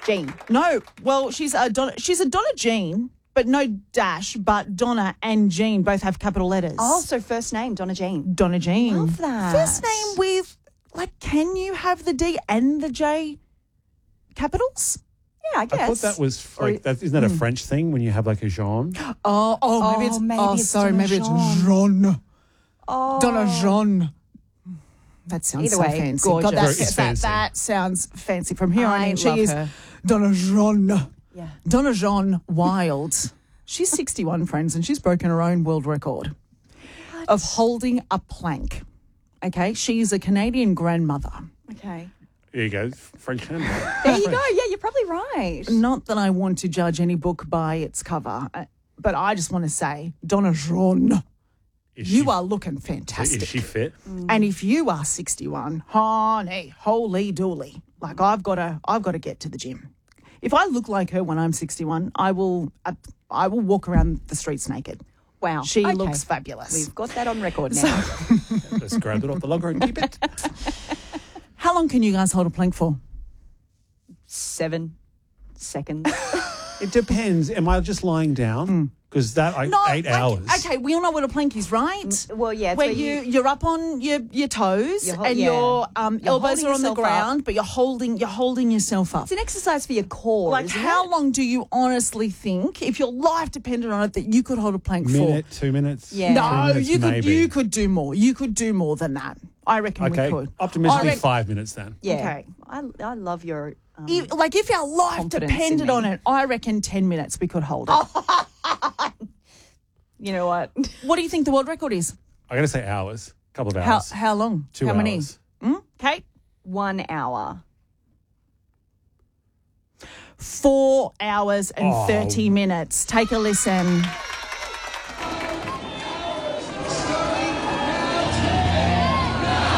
Jean. No, well, she's a Donna Jean, but no dash, but Donna and Jean both have capital letters. Oh, so first name, Donna Jean. Donna Jean. Love that. First name with, can you have the D and the J capitals? Yeah, I guess. I thought that was isn't that a French thing when you have like a Jean? Maybe it's Donna Jean. Oh. Donna Jean. That sounds Either so way, fancy. gorgeous. God, It's fancy. that sounds fancy. From here on I in, she love is her. Donna Jean. Yeah. Donna Jean Wild. She's 61, friends, and she's broken her own world record of holding a plank. Okay, she's a Canadian grandmother. Okay. There you go, French hand. There you go. Yeah, you're probably right. Not that I want to judge any book by its cover, but I just want to say, Donna Jean, you are looking fantastic. Is she fit? And if you are 61, honey, holy dooly, I've got to get to the gym. If I look like her when I'm 61, I will walk around the streets naked. Wow. She Okay. looks fabulous. We've got that on record now. Let's grab it off the logger and keep it. How long can you guys hold a plank for? 7 seconds. It depends. Am I just lying down? Because 8 hours. Okay, we all know what a plank is, right? Well, yeah. It's Where you're up on your toes and your elbows holding are on the yourself ground, up. but you're holding yourself up. It's an exercise for your core. isn't How it? long do you honestly think, if your life depended on it, that you could hold a plank Minute, for? 2 minutes. Yeah. No, 3 minutes, you could. maybe. You could do more. You could do more than that. I reckon Okay, we could. optimistically I reckon- 5 minutes then. Yeah. Okay. I love your. If our life confidence in depended me. on it, I reckon 10 minutes we could hold it. You know what? What do you think the world record is? I got to say hours. A couple of hours. How long? 2 How hours. many? Kate? 1 hour. 4 hours and 30 minutes. Take a listen.